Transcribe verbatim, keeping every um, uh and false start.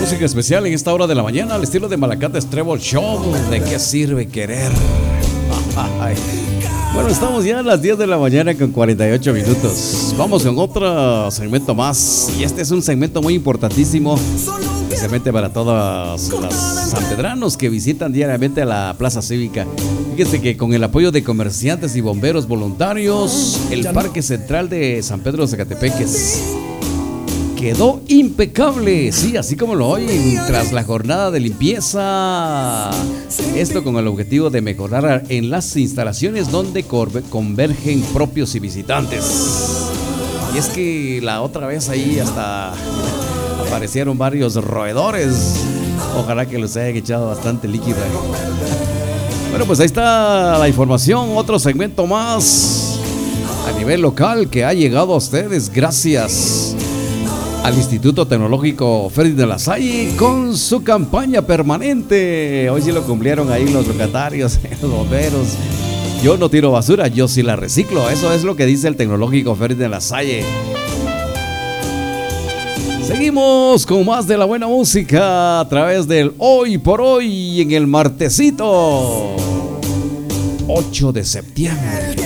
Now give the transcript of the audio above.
Música especial en esta hora de la mañana al estilo de Malacates Trevor Show. ¿De qué sirve querer? Ay. Bueno, estamos ya a las diez de la mañana con cuarenta y ocho minutos. Vamos con otro segmento más. Y este es un segmento muy importantísimo, especialmente para todos los sanpedranos que visitan diariamente a la Plaza Cívica. Fíjense que con el apoyo de comerciantes y bomberos voluntarios, el Parque Central de San Pedro de Zacatepeques quedó impecable, sí, así como lo oyen, tras la jornada de limpieza. Esto con el objetivo de mejorar en las instalaciones donde convergen propios y visitantes. Y es que la otra vez ahí hasta aparecieron varios roedores. Ojalá que los hayan echado bastante líquido. Bueno, pues ahí está la información, otro segmento más a nivel local que ha llegado a ustedes gracias al Instituto Tecnológico Félix de la Salle con su campaña permanente. Hoy sí lo cumplieron ahí los locatarios, los bomberos. Yo no tiro basura, yo sí la reciclo. Eso es lo que dice el Tecnológico Félix de la Salle. Seguimos con más de la buena música a través del Hoy por Hoy en el martesito ocho de septiembre.